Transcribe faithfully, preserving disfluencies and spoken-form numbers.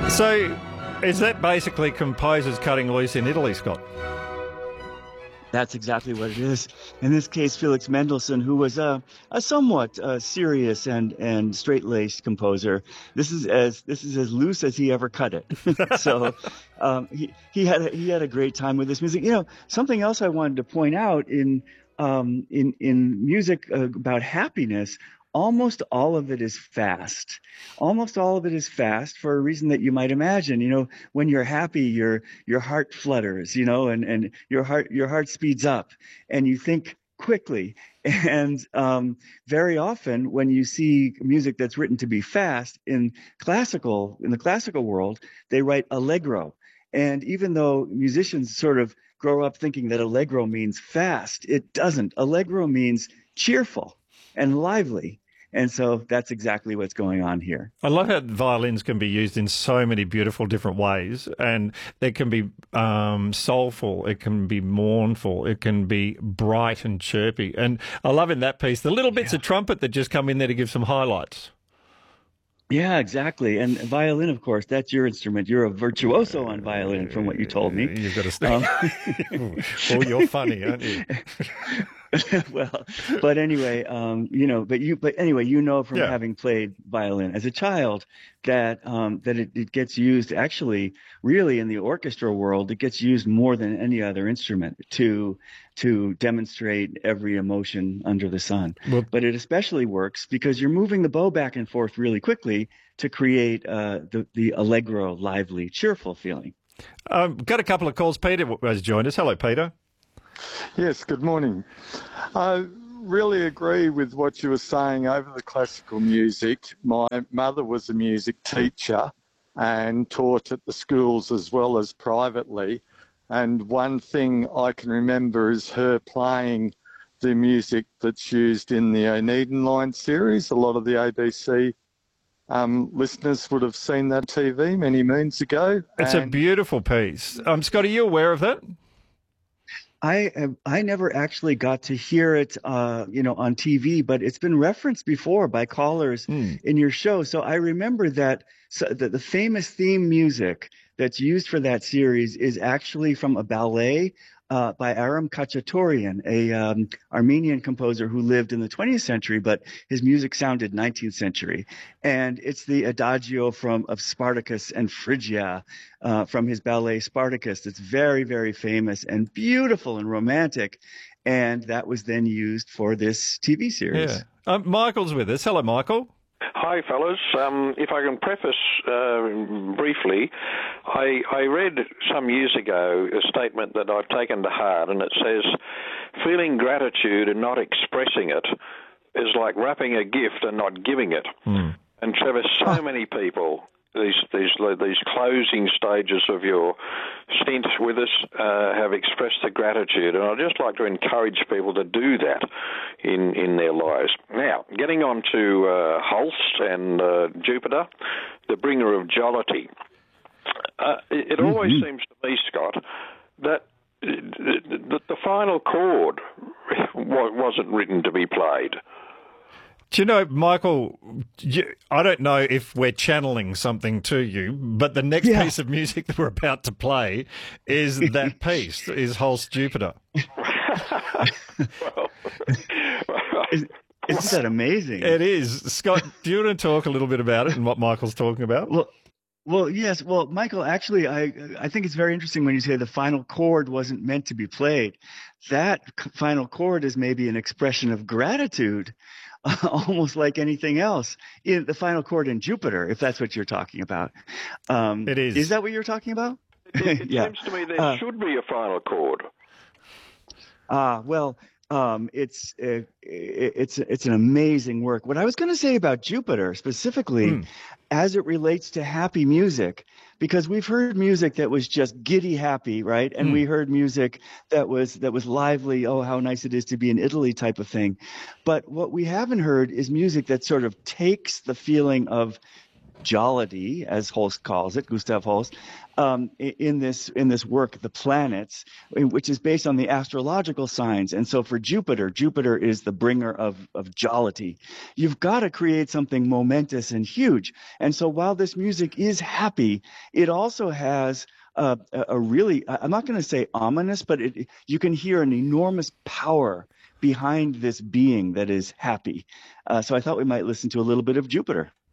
So, is that basically composers cutting loose in Italy, Scott? That's exactly what it is. In this case, Felix Mendelssohn, who was a, a somewhat uh, serious and, and straight-laced composer. This is as this is as loose as he ever cut it. so um, he he had a, he had a great time with this music. You know, something else I wanted to point out in um, in in music uh, about happiness. Almost all of it is fast. Almost all of it is fast for a reason that you might imagine. You know, when you're happy, your your heart flutters, you know, and, and your heart your heart speeds up and you think quickly. And um, very often when you see music that's written to be fast in classical, in the classical world, they write allegro. And even though musicians sort of grow up thinking that allegro means fast, it doesn't. Allegro means cheerful and lively. And so that's exactly what's going on here. I love how violins can be used in so many beautiful different ways, and it can be um, soulful, it can be mournful, it can be bright and chirpy. And I love in that piece the little bits yeah. of trumpet that just come in there to give some highlights. Yeah, exactly. And violin, of course, that's your instrument. You're a virtuoso on violin, from what you told me. You've got to stay. Um, oh, you're funny, aren't you? well, but anyway, um, you know, but you, but anyway, you know from yeah. having played violin as a child that um, that it, it gets used actually, really in the orchestra world, it gets used more than any other instrument to to demonstrate every emotion under the sun. Well, but it especially works because you're moving the bow back and forth really quickly to create uh, the the allegro, lively, cheerful feeling. Um, got a couple of calls. Peter has joined us. Hello, Peter. Yes, good morning. I really agree with what you were saying over the classical music. My mother was a music teacher and taught at the schools as well as privately. And one thing I can remember is her playing the music that's used in the Oneiden Line series. A lot of the A B C um, listeners would have seen that T V many moons ago. It's and... a beautiful piece. Um, Scott, are you aware of that? I I never actually got to hear it, uh, you know, on T V, but it's been referenced before by callers mm. in your show. So I remember that so the, the famous theme music that's used for that series is actually from a ballet uh, by Aram Khachaturian, a um, Armenian composer who lived in the twentieth century, but his music sounded nineteenth century. And it's the adagio from of Spartacus and Phrygia uh, from his ballet Spartacus. It's very, very famous and beautiful and romantic. And that was then used for this T V series. Yeah. Um, Michael's with us. Hello, Michael. Hi, fellas. Um, if I can preface uh, briefly, I, I read some years ago a statement that I've taken to heart, and it says, feeling gratitude and not expressing it is like wrapping a gift and not giving it. Mm. And Trevor, so many people, these these these closing stages of your stint with us uh, have expressed the gratitude, and I'd just like to encourage people to do that in, in their lives. Now, getting on to uh, Holst and uh, Jupiter, the bringer of jollity. Uh, it it mm-hmm. always seems to me, Scott, that the, the final chord wasn't written to be played. Do you know, Michael, I don't know if we're channeling something to you, but the next yeah. piece of music that we're about to play is that piece, is Holst Jupiter. well, Isn't that amazing? It is. Scott, do you want to talk a little bit about it and what Michael's talking about? Well, Well, yes. Well, Michael, actually, I I think it's very interesting when you say the final chord wasn't meant to be played. That final chord is maybe an expression of gratitude, almost like anything else. In the final chord in Jupiter, if that's what you're talking about. Um, it is. Is that what you're talking about? It, it yeah. seems to me there uh, should be a final chord. Ah, uh, well. Um, it's uh, it's it's an amazing work. What I was going to say about Jupiter specifically, mm. as it relates to happy music, because we've heard music that was just giddy happy, right? And mm. we heard music that was that was lively. Oh, how nice it is to be in Italy, type of thing. But what we haven't heard is music that sort of takes the feeling of jollity, as Holst calls it, Gustav Holst, um, in this in this work, The Planets, which is based on the astrological signs. And so for Jupiter, Jupiter is the bringer of, of jollity. You've got to create something momentous and huge. And so while this music is happy, it also has a, a really, I'm not going to say ominous, but it, you can hear an enormous power behind this being that is happy. Uh, so I thought we might listen to a little bit of Jupiter.